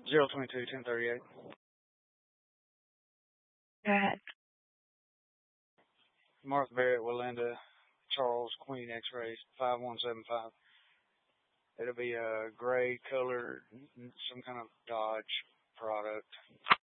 022-1038. Go ahead. Martha Barrett, Walinda, Charles, Queen X-rays, 5175. It'll be a gray color, some kind of Dodge product.